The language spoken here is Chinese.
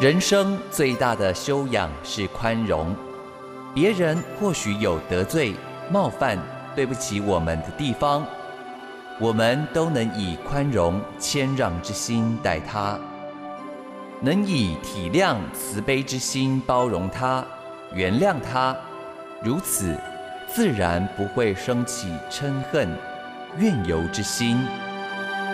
人生最大的修养是宽容，别人或许有得罪、冒犯、对不起我们的地方，我们都能以宽容、谦让之心待他，能以体谅、慈悲之心包容他、原谅他，如此自然不会生起嗔恨、怨尤之心。